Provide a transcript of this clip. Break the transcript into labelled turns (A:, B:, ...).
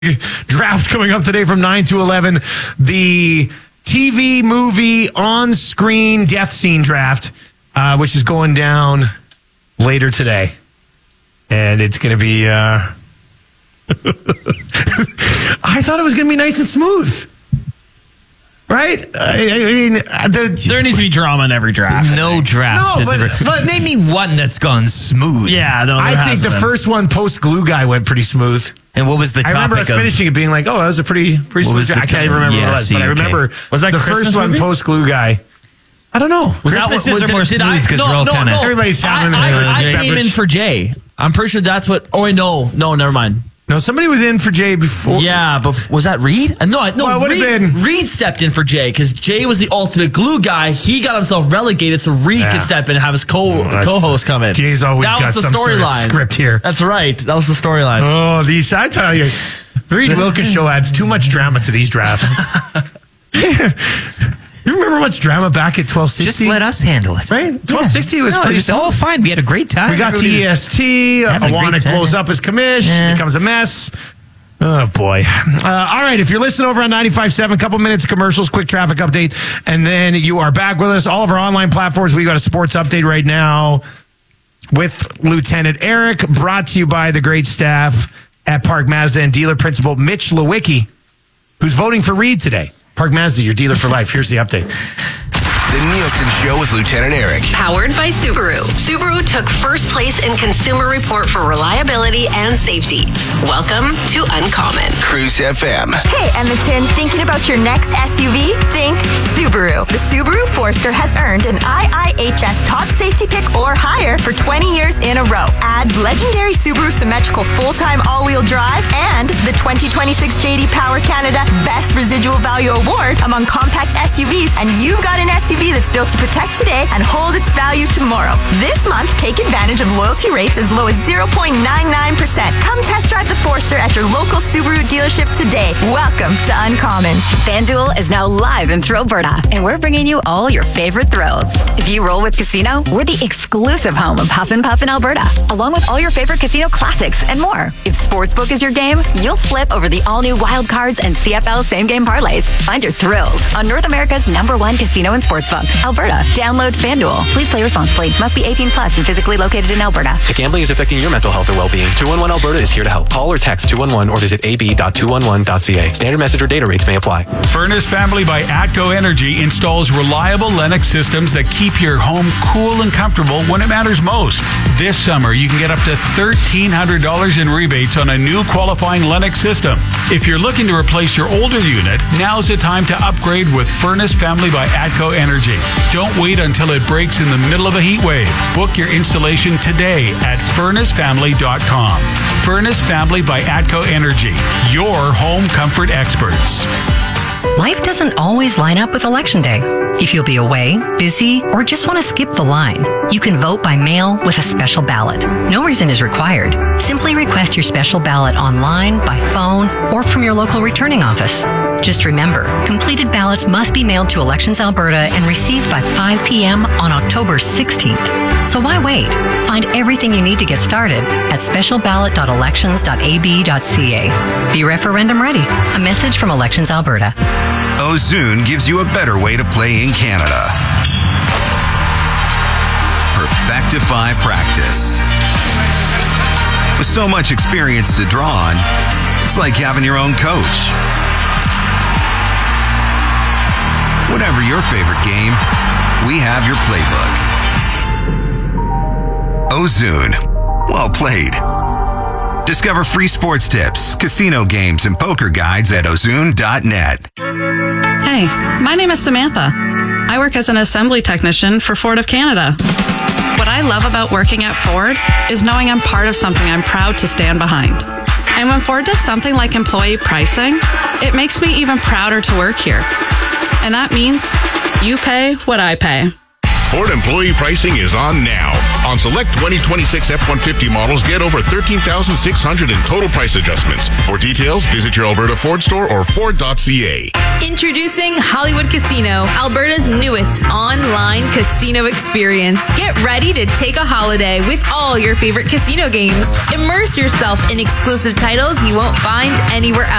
A: draft coming up today from 9 to 11. The TV movie on-screen death scene draft, which is going down later today. And it's going to be... I thought it was going to be nice and smooth. Right? I mean...
B: there needs to be drama in every draft.
C: No draft. No, but name me one that's gone smooth.
B: Yeah, no,
A: I think the first one, post-glue guy, went pretty smooth.
C: And what was the topic?
A: I remember us finishing it being like, oh, that was a pretty smooth draft. I can't even remember what it was, but I remember
B: was that
A: the
B: Christmas
A: first one, post-glue guy. I don't know.
C: Christmases are more smooth because we're all kind of...
A: Everybody's having
B: I came in for Jay. I'm pretty sure that's what... Oh, wait, no, never mind.
A: No, somebody was in for Jay before.
B: Yeah, but was that Reed? No,
A: well,
B: Reed stepped in for Jay because Jay was the ultimate glue guy. He got himself relegated so Reed could step in and have his co-host come in.
A: Jay's always got some sort of script here.
B: That's right. That was the storyline.
A: Oh, I tell you, Reed Wilkins show adds too much drama to these drafts. You remember much drama back at 1260?
C: Just let us handle it.
A: Right? 1260 was pretty simple.
C: All fine. We had a great time.
A: We got to EST. Awana closed up his commish. It becomes a mess. Oh, boy. All right. If you're listening over on 95.7, a couple minutes of commercials, quick traffic update, and then you are back with us. All of our online platforms, we got a sports update right now with Lieutenant Eric, brought to you by the great staff at Park Mazda and dealer principal Mitch Lewicki, who's voting for Reed today. Park Mazda, your dealer for life. Here's the update.
D: The Nielsen Show with Lieutenant Eric.
E: Powered by Subaru. Subaru took first place in Consumer Report for reliability and safety. Welcome to Uncommon.
D: Cruise FM.
F: Hey, Edmonton, thinking about your next SUV? Think Subaru. The Subaru Forester has earned an IIHS top safety pick or higher for 20 years in a row. Add legendary Subaru symmetrical full-time all-wheel drive and the 2026 JD Power Canada Best Residual Value Award among compact SUVs, and you've got an SUV that's built to protect today and hold its value tomorrow. This month, take advantage of loyalty rates as low as 0.99%. Come test drive the Forester at your local Subaru dealership today. Welcome to Uncommon.
G: FanDuel is now live in Alberta, and we're bringing you all your favorite thrills. If you roll with Casino, we're the exclusive home of Huff and Puff in Alberta, along with all your favorite casino classics and more. If Sportsbook is your game, you'll flip over the all-new Wild Cards and CFL same-game parlays. Find your thrills on North America's #1 casino and sports book, Alberta. Download FanDuel. Please play responsibly. Must be 18 plus and physically located in Alberta.
H: If gambling is affecting your mental health or well-being, 211 Alberta is here to help. Call or text 211 or visit ab.211.ca. Standard message or data rates may apply.
I: Furnace Family by ATCO Energy installs reliable Lennox systems that keep your home cool and comfortable when it matters most. This summer, you can get up to $1,300 in rebates on a new qualifying Lennox system. If you're looking to replace your older unit, now's the time to upgrade with Furnace Family by ATCO Energy. Don't wait until it breaks in the middle of a heat wave. Book your installation today at furnacefamily.com. Furnace Family by ATCO Energy, your home comfort experts.
J: Life doesn't always line up with Election Day. If you'll be away, busy, or just want to skip the line, you can vote by mail with a special ballot. No reason is required. Simply request your special ballot online, by phone, or from your local returning office. Just remember, completed ballots must be mailed to Elections Alberta and received by 5 p.m. on October 16th. So why wait? Find everything you need to get started at specialballot.elections.ab.ca. Be referendum ready. A message from Elections Alberta.
D: Ozune gives you a better way to play in Canada. Perfectify practice. With so much experience to draw on, it's like having your own coach. Whatever your favorite game, we have your playbook. Ozune. Well played. Discover free sports tips, casino games, and poker guides at ozune.net.
K: Hey, my name is Samantha. I work as an assembly technician for Ford of Canada. What I love about working at Ford is knowing I'm part of something I'm proud to stand behind. And when Ford does something like employee pricing, it makes me even prouder to work here. And that means you pay what I pay.
L: Ford employee pricing is on now. On select 2026 F-150 models, get over $13,600 in total price adjustments. For details, visit your Alberta Ford store or Ford.ca.
M: Introducing Hollywood Casino, Alberta's newest online casino experience. Get ready to take a holiday with all your favorite casino games. Immerse yourself in exclusive titles you won't find anywhere else.